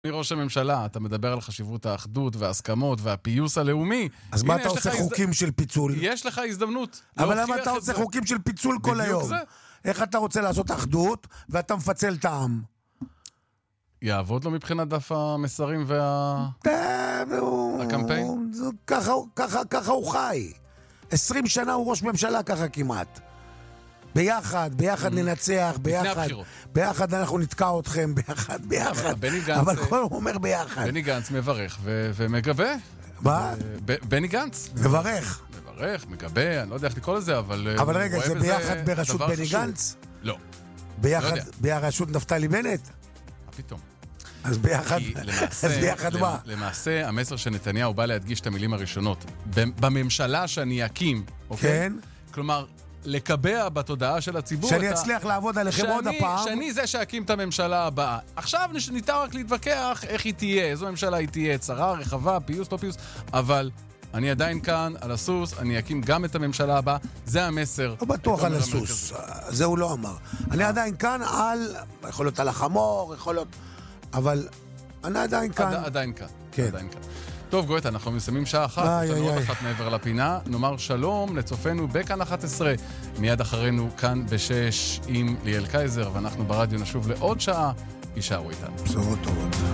ראש הממשלה, אתה מדבר על חשיבות האחדות וההסכמות והפיוס הלאומי. אז מה אתה עושה חוקים של פיצול? יש לך הזדמנות. אבל למה אתה עושה חוקים של פיצול כל היום? איך אתה רוצה לעשות אחדות ואתה מפצל את העם? יעבוד לו מבחינת דף המסרים הקמפיין? ככה הוא חי. 20 שנה הוא ראש ממשלה ככה כמעט. ביחד ננצח, ביחד אנחנו נתקע אתכם, ביחד. אבל כל הוא אומר ביחד. בני גנץ מברך ומגבה. מה? בני גנץ. מברך, מגבה, אני לא יודע איך לקרוא לזה, אבל... אבל רגע, זה ביחד בראשות בני גנץ? לא. ביחד בראשות נפתלי בנט? מה פתאום? אז ביחד מה? למעשה, המסר של נתניהו בא להדגיש את המילים הראשונות. בממשלה שאני אקים, כן? כלומר, לקבע בתודעה של הציבור... שאני אצליח לעבוד עליכם עוד הפעם. שאני זה שאקים את הממשלה הבאה. עכשיו ניתן רק להתווכח איך היא תהיה, איזו ממשלה היא תהיה, צרה, רחבה, פיוס, לא פיוס, אבל אני עדיין כאן, על הסוס, אני אקים גם את הממשלה הבאה, זה המסר. לא בטוח על הסוס, זה הוא לא אמר. אני עדיין כאן על, יכול להיות על החמור, יכול להיות, אבל אני עדיין כאן. עדיין כאן, כן. עדיין כאן. טוב, גואטה, אנחנו מסיימים שעה אחת, יש לנו עוד אחת מעבר לפינה. נאמר שלום לצופנו בכאן 11, מיד אחרינו כאן ב-6 עם ליאל קייזר, ואנחנו ברדיו נשוב לעוד שעה, יישארו איתנו. בשורות טובות.